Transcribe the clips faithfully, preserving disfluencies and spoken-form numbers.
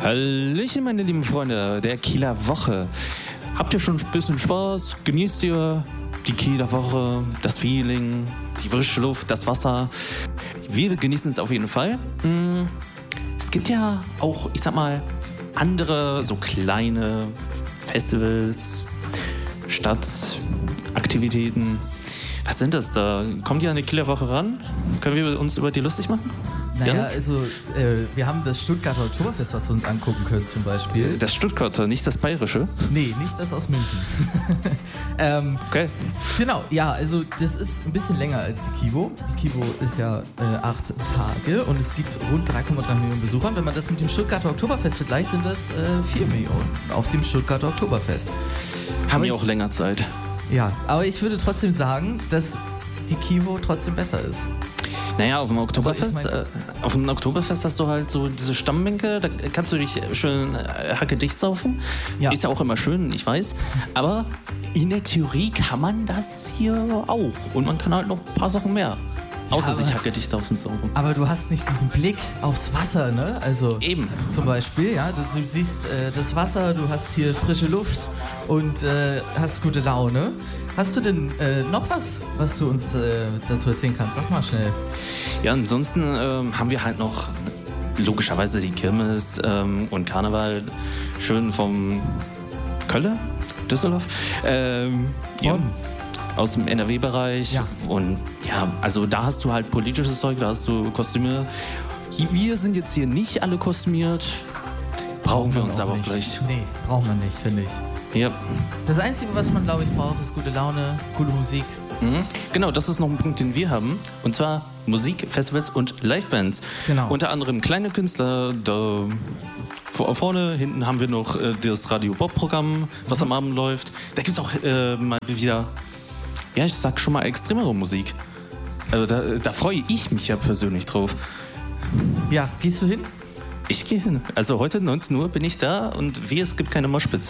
Hallöchen, meine lieben Freunde der Kieler Woche. Habt ihr schon ein bisschen Spaß? Genießt ihr die Kieler Woche, das Feeling, die frische Luft, das Wasser? Wir genießen es auf jeden Fall. Es gibt ja auch, ich sag mal, andere so kleine Festivals, Stadtaktivitäten. Was sind das da? Kommt ihr an die Kieler Woche ran? Können wir uns über die lustig machen? Naja, Ja? also äh, wir haben das Stuttgarter Oktoberfest, was wir uns angucken können zum Beispiel. Das Stuttgarter, nicht das Bayerische? Nee, nicht das aus München. ähm, Okay. Genau, ja, also das ist ein bisschen länger als die Kivo. Die Kivo ist ja äh, acht Tage und es gibt rund drei Komma drei Millionen Besucher. Wenn man das mit dem Stuttgarter Oktoberfest vergleicht, sind das äh, vier Millionen auf dem Stuttgarter Oktoberfest. Haben Aber wir ich- auch länger Zeit. Ja, aber ich würde trotzdem sagen, dass die Kivo trotzdem besser ist. Naja, auf dem Oktoberfest, Also ich äh, auf dem Oktoberfest hast du halt so diese Stammbänke, da kannst du dich schön äh, hackedicht saufen. Ja. Ist ja auch immer schön, ich weiß. Aber in der Theorie kann man das hier auch. Und man kann halt noch ein paar Sachen mehr. Außer aber- sich hackedicht saufen saugen. Aber du hast nicht diesen Blick aufs Wasser, ne? Also Eben. zum Beispiel, ja, du, du siehst äh, das Wasser, du hast hier frische Luft und äh, hast gute Laune. Hast du denn äh, noch was, was du uns äh, dazu erzählen kannst? Sag mal schnell. Ja, ansonsten ähm, haben wir halt noch logischerweise die Kirmes ähm, und Karneval schön vom Kölle, Düsseldorf. Ähm, ja. Bonn. Aus dem N R W-Bereich. Ja. Und ja, also da hast du halt politisches Zeug, da hast du Kostüme. Wir sind jetzt hier nicht alle kostümiert. Brauchen wir uns aber auch nicht. gleich. Nee, braucht man nicht, finde ich. Ja. Das Einzige, was man, glaube ich, braucht, ist gute Laune, coole Musik. Mhm. Genau, das ist noch ein Punkt, den wir haben. Und zwar Musik, Festivals und Livebands. Genau. Unter anderem kleine Künstler. Da vor- vorne, hinten haben wir noch äh, das Radio Bob-Programm, was am Abend läuft. Da gibt es auch äh, mal wieder, ja, ich sag schon mal extremere Musik. Also da, da freue ich mich ja persönlich drauf. Ja, gehst du hin? Ich gehe hin. Also heute neunzehn Uhr bin ich da und wie es gibt keine Moshpits.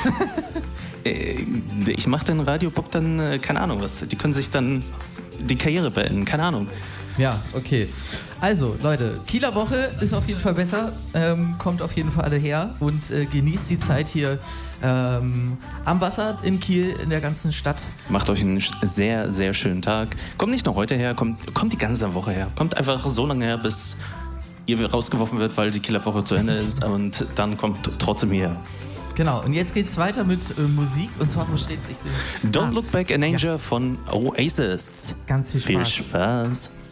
äh, ich mache dann Radio Bob dann, äh, keine Ahnung was. Die können sich dann die Karriere beenden, keine Ahnung. Ja, okay. Also, Leute, Kieler Woche ist auf jeden Fall besser. Ähm, kommt auf jeden Fall alle her und äh, genießt die Zeit hier ähm, am Wasser in Kiel, in der ganzen Stadt. Macht euch einen sch- sehr, sehr schönen Tag. Kommt nicht nur heute her, kommt, kommt die ganze Woche her. Kommt einfach so lange her, bis ihr rausgeworfen wird, weil die Kieler Woche zu Ende ist. Und dann kommt trotzdem hierher. Genau, und jetzt geht's weiter mit äh, Musik. Und zwar, wo steht's? Ich sehe. Don't Look Back in Anger von Oasis. Ganz viel Spaß. Viel Spaß.